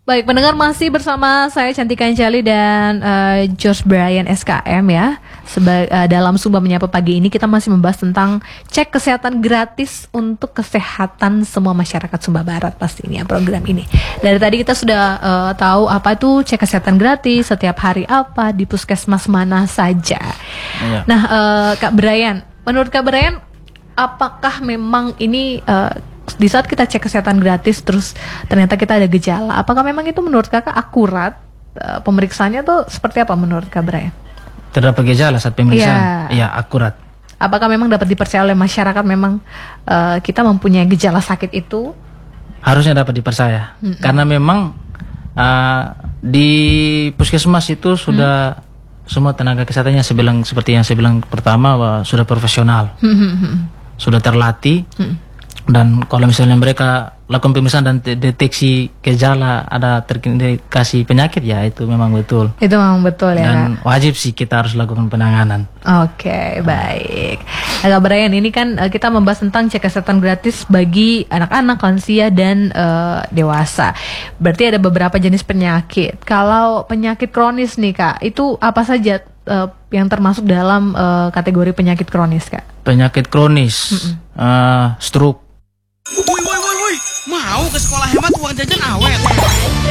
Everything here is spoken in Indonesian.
Baik, pendengar masih bersama saya Cantika Anjali dan George Brian SKM ya. Dalam Sumba Menyapa pagi ini kita masih membahas tentang cek kesehatan gratis untuk kesehatan semua masyarakat Sumba Barat pastinya program ini. Dari tadi kita sudah tahu apa itu cek kesehatan gratis, setiap hari apa, di puskesmas mana saja. Ya. Nah, Kak Brian, menurut Kak Brian, apakah memang ini di saat kita cek kesehatan gratis terus ternyata kita ada gejala, apakah memang itu menurut kakak akurat? Pemeriksaannya tuh seperti apa menurut Kak Brian? Terdapat gejala saat pemeriksaan? Iya, akurat. Apakah memang dapat dipercaya oleh masyarakat memang kita mempunyai gejala sakit itu? Harusnya dapat dipercaya. Karena memang di puskesmas itu sudah semua tenaga kesehatannya seperti yang saya bilang pertama, sudah profesional, sudah terlatih. Dan kalau misalnya mereka lakukan pemeriksaan dan deteksi gejala ada terindikasi penyakit, ya itu memang betul. Itu memang betul ya. Dan wajib sih kita harus lakukan penanganan. Oke, baik. Kak Brian, ini kan kita membahas tentang cek kesehatan gratis bagi anak-anak, lansia dan dewasa. Berarti ada beberapa jenis penyakit. Kalau penyakit kronis nih Kak, itu apa saja yang termasuk dalam kategori penyakit kronis Kak? Penyakit kronis, stroke. Woi, mau ke sekolah hemat uang jajan awet.